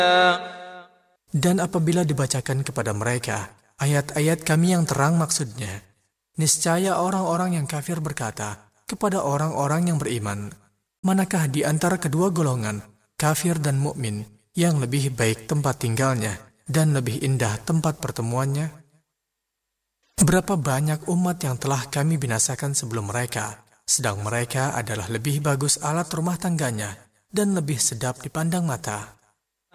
Dan apabila dibacakan kepada mereka ayat-ayat kami yang terang maksudnya, niscaya orang-orang yang kafir berkata kepada orang-orang yang beriman, manakah di antara kedua golongan, kafir dan mukmin, yang lebih baik tempat tinggalnya dan lebih indah tempat pertemuannya? Berapa banyak umat yang telah kami binasakan sebelum mereka, sedang mereka adalah lebih bagus alat rumah tangganya dan lebih sedap dipandang mata.